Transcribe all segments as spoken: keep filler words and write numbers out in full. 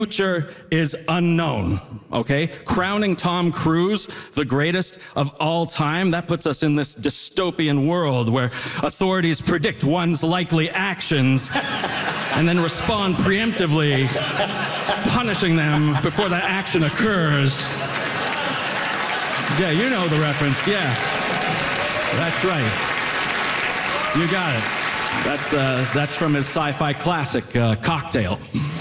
future is unknown, okay? Crowning Tom Cruise the greatest of all time, that puts us in this dystopian world where authorities predict one's likely actions and then respond preemptively, punishing them before that action occurs. Yeah, you know the reference, yeah. That's right. You got it. That's, uh, that's from his sci-fi classic, uh, Cocktail.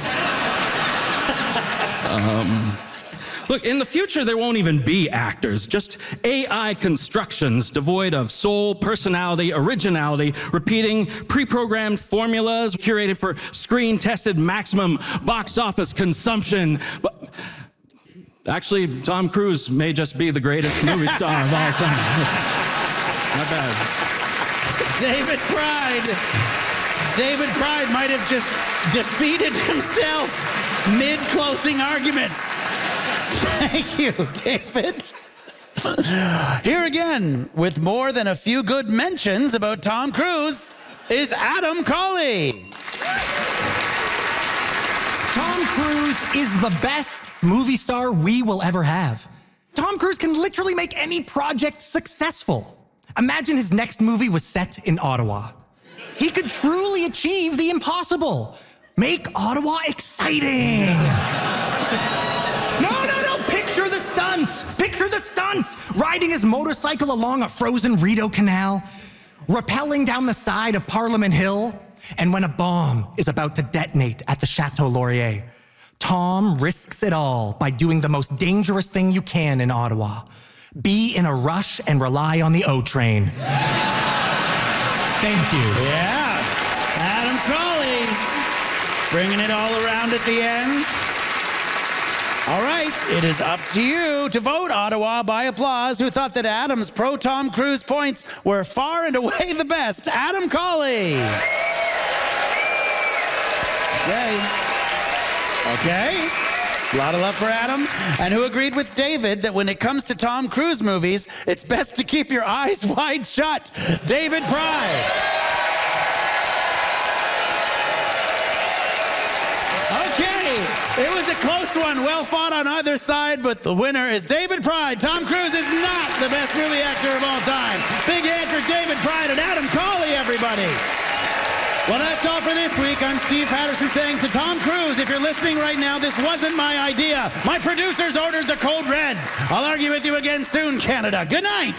Um, look, in the future, there won't even be actors, just A I constructions devoid of soul, personality, originality, repeating pre-programmed formulas curated for screen-tested maximum box office consumption. But actually, Tom Cruise may just be the greatest movie star of all time. Not bad. David Pride. David Pride might have just defeated himself mid-closing argument. Thank you, David. Here again, with more than a few good mentions about Tom Cruise, is Adam Colley. Tom Cruise is the best movie star we will ever have. Tom Cruise can literally make any project successful. Imagine his next movie was set in Ottawa. He could truly achieve the impossible. Make Ottawa exciting. No, no, no, picture the stunts. Picture the stunts. Riding his motorcycle along a frozen Rideau Canal, rappelling down the side of Parliament Hill, and when a bomb is about to detonate at the Chateau Laurier, Tom risks it all by doing the most dangerous thing you can in Ottawa. Be in a rush and rely on the O train. Thank you. Yeah, Adam Colley. Bringing it all around at the end. All right, it is up to you to vote, Ottawa, by applause, who thought that Adam's pro-Tom Cruise points were far and away the best. Adam Colley. Okay. Okay. A lot of love for Adam. And who agreed with David that when it comes to Tom Cruise movies, it's best to keep your eyes wide shut. David Pride. It was a close one, well fought on either side, but the winner is David Pride. Tom Cruise is not the best movie actor of all time. Big hand for David Pride and Adam Colley, everybody. Well, that's all for this week. I'm Steve Patterson saying to Tom Cruise, if you're listening right now, this wasn't my idea. My producers ordered the Code Red. I'll argue with you again soon, Canada. Good night.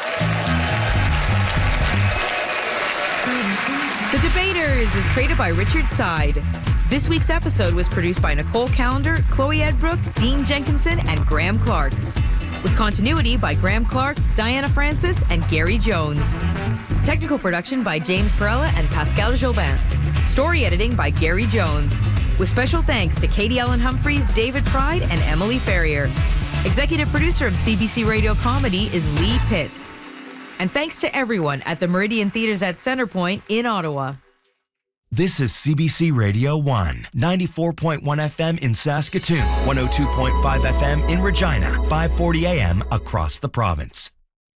The Debaters is created by Richard Side. This week's episode was produced by Nicole Callender, Chloe Edbrook, Dean Jenkinson, and Graham Clark. With continuity by Graham Clark, Diana Francis, and Gary Jones. Technical production by James Perella and Pascal Jobin. Story editing by Gary Jones. With special thanks to Katie Ellen Humphreys, David Pride, and Emily Ferrier. Executive producer of C B C Radio Comedy is Lee Pitts. And thanks to everyone at the Meridian Theatres at Centrepoint in Ottawa. This is C B C Radio one, ninety-four point one F M in Saskatoon, one oh two point five F M in Regina, five forty A M across the province.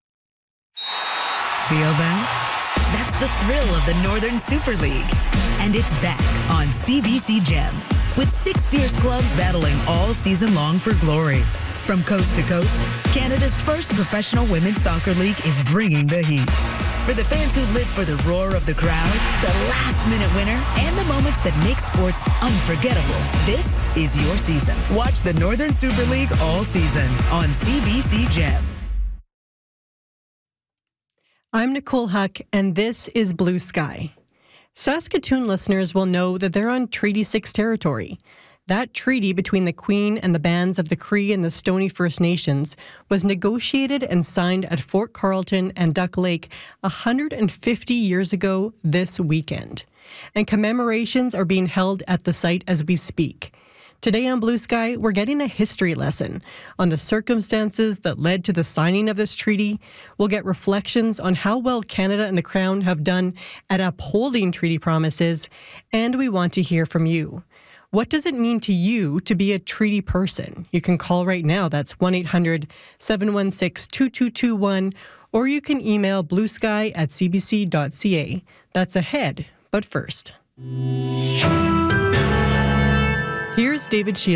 Feel that? That's the thrill of the Northern Super League. And it's back on C B C Gem, with six fierce clubs battling all season long for glory. From coast to coast, Canada's first professional women's soccer league is bringing the heat. For the fans who live for the roar of the crowd, the last-minute winner, and the moments that make sports unforgettable, this is your season. Watch the Northern Super League all season on C B C Gem. I'm Nicole Huck, and this is Blue Sky. Saskatoon listeners will know that they're on Treaty six territory. That treaty between the Queen and the bands of the Cree and the Stoney First Nations was negotiated and signed at Fort Carlton and Duck Lake one hundred fifty years ago this weekend. And commemorations are being held at the site as we speak. Today on Blue Sky, we're getting a history lesson on the circumstances that led to the signing of this treaty. We'll get reflections on how well Canada and the Crown have done at upholding treaty promises, and we want to hear from you. What does it mean to you to be a treaty person? You can call right now. That's one eight hundred seven one six two two two one, or you can email bluesky at c b c dot c a. That's ahead, but first. Here's David Shields.